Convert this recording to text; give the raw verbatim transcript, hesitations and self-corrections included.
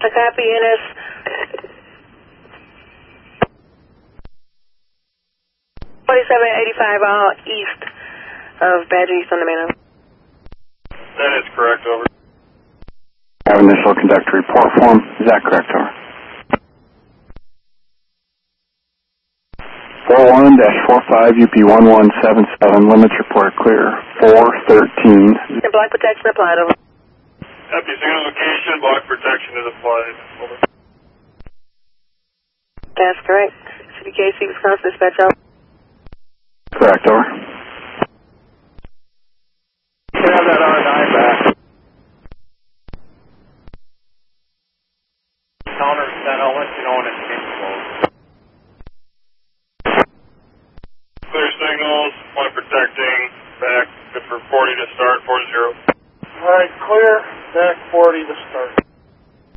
copy, N S. forty-seven eighty-five, all east of Badger East on the main line. That is correct, over. I have initial conductor report form. Is that correct, over? four one dash four five U P one one seven seven, limits report clear. four thirteen. And block protection applied, over. Happy single location, block protection is applied, over. That's correct. C D K C, Wisconsin dispatch, over. Correct, over. Can I have that R nine back? Counter ten, I'll let you know when it's getting close. Clear signals, point protecting, back, good for forty to start, four zero. Alright, clear, back forty to start.